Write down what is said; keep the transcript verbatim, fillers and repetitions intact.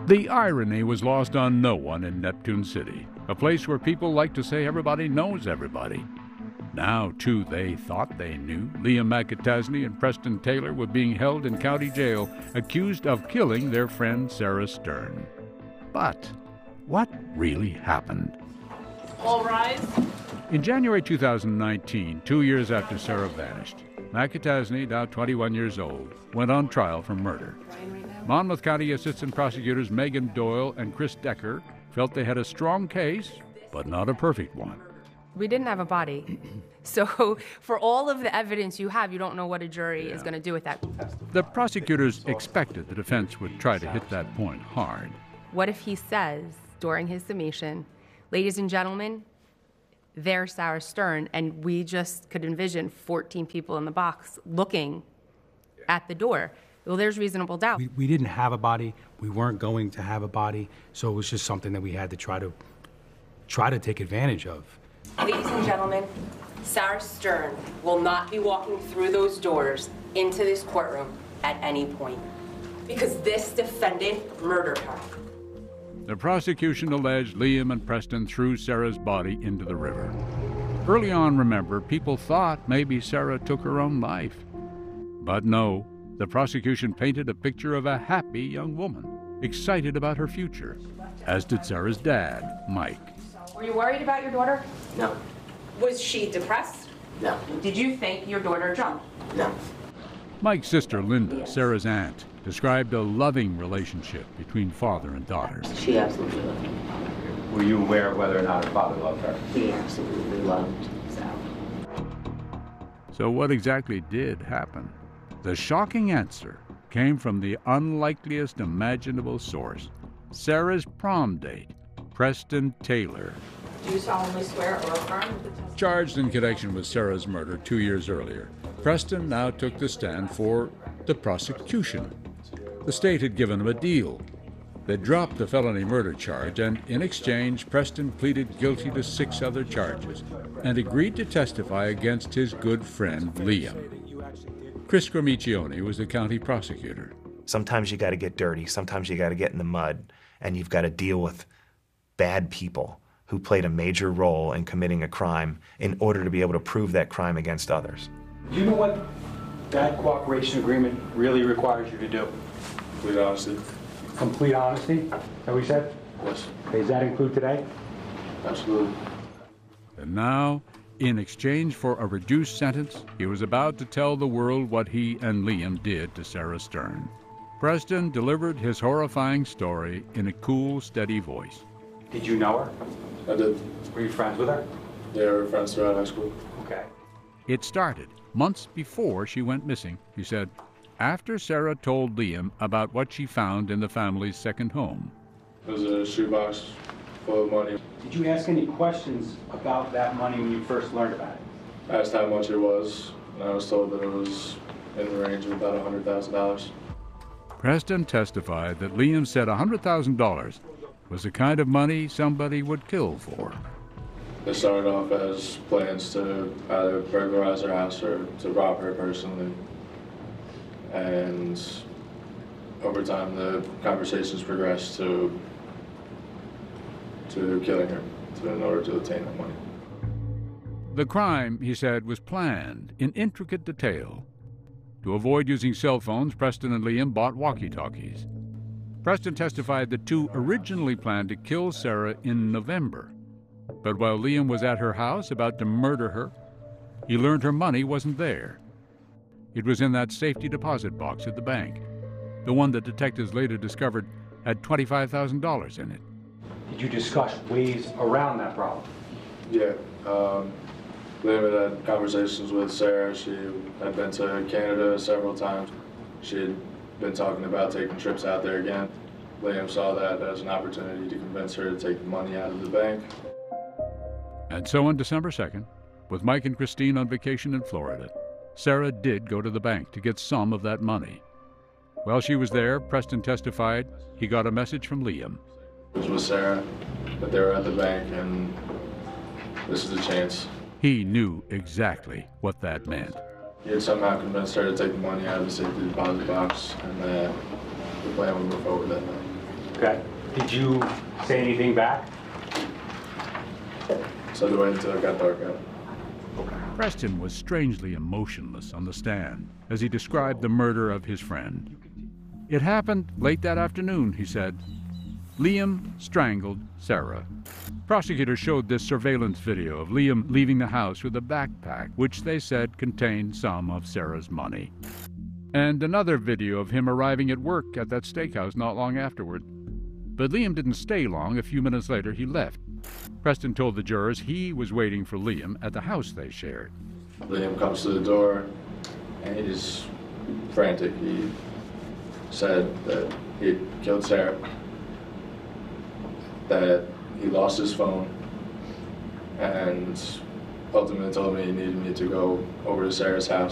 The irony was lost on no one in Neptune City, a place where people like to say everybody knows everybody. Now, too, they thought they knew. Liam McAtasney and Preston Taylor were being held in county jail, accused of killing their friend Sarah Stern. But what really happened? All rise. In January two thousand nineteen, two years after Sarah vanished, McAtasney, now twenty-one years old, went on trial for murder. Monmouth County Assistant Prosecutors Megan Doyle and Chris Decker felt they had a strong case, but not a perfect one. We didn't have a body. So for all of the evidence you have, you don't know what a jury yeah. is going to do with that. The prosecutors expected the defense would try to hit that point hard. What if he says during his summation, ladies and gentlemen, there's Sarah Stern, and we just could envision fourteen people in the box looking at the door. Well, there's reasonable doubt. We, we didn't have a body. We weren't going to have a body. So it was just something that we had to try to try to take advantage of. Ladies and gentlemen, Sarah Stern will not be walking through those doors into this courtroom at any point because this defendant murdered her. The prosecution alleged Liam and Preston threw Sarah's body into the river. Early on, remember, people thought maybe Sarah took her own life. But no. The prosecution painted a picture of a happy young woman, excited about her future, as did Sarah's dad, Mike. Were you worried about your daughter? No. Was she depressed? No. Did you think your daughter jumped? No. Mike's sister, Linda, Sarah's aunt, described a loving relationship between father and daughter. She absolutely loved me. Were you aware of whether or not her father loved her? He absolutely loved Sarah. So what exactly did happen? The shocking answer came from the unlikeliest imaginable source. Sarah's prom date, Preston Taylor. Do you solemnly swear or affirm? Charged in connection with Sarah's murder two years earlier, Preston now took the stand for the prosecution. The state had given him a deal. They dropped the felony murder charge, and in exchange, Preston pleaded guilty to six other charges and agreed to testify against his good friend, Liam. Chris Gramiccioni was the county prosecutor. Sometimes you got to get dirty. Sometimes you got to get in the mud, and you've got to deal with bad people who played a major role in committing a crime in order to be able to prove that crime against others. Do you know what that cooperation agreement really requires you to do? Complete honesty. Complete honesty? Is that what you said? Yes. Okay, does that include today? Absolutely. And now, in exchange for a reduced sentence, he was about to tell the world what he and Liam did to Sarah Stern. Preston delivered his horrifying story in a cool, steady voice. Did you know her? I did. Were you friends with her? Yeah, we were friends throughout high school. Okay. It started months before she went missing, he said, after Sarah told Liam about what she found in the family's second home. It was a shoebox full of money. Did you ask any questions about that money when you first learned about it? I asked how much it was, and I was told that it was in the range of about one hundred thousand dollars. Preston testified that Liam said one hundred thousand dollars was the kind of money somebody would kill for. They started off as plans to either burglarize her house or to rob her personally. And over time, the conversations progressed to to killing her to, in order to obtain that money. The crime, he said, was planned in intricate detail. To avoid using cell phones, Preston and Liam bought walkie-talkies. Preston testified the two originally planned to kill Sarah in November. But while Liam was at her house about to murder her, he learned her money wasn't there. It was in that safety deposit box at the bank, the one that detectives later discovered had twenty-five thousand dollars in it. Did you discuss ways around that problem? Yeah. Um, Liam had had conversations with Sarah. She had been to Canada several times. She had been talking about taking trips out there again. Liam saw that as an opportunity to convince her to take the money out of the bank. And so on December second, with Mike and Christine on vacation in Florida, Sarah did go to the bank to get some of that money. While she was there, Preston testified he got a message from Liam. It was with Sarah that they were at the bank, and this is the chance. He knew exactly what that meant. He had somehow convinced her to take the money out of the safety deposit box, and that the plan would move forward that night. Okay. Did you say anything back? So I waited until it got dark out. Preston was strangely emotionless on the stand as he described the murder of his friend. It happened late that afternoon, he said. Liam strangled Sarah. Prosecutors showed this surveillance video of Liam leaving the house with a backpack, which they said contained some of Sarah's money. And another video of him arriving at work at that steakhouse not long afterward. But Liam didn't stay long. A few minutes later, he left. Preston told the jurors he was waiting for Liam at the house they shared. Liam comes to the door, and he's frantic. He said that he killed Sarah, that he lost his phone, and ultimately told me he needed me to go over to Sarah's house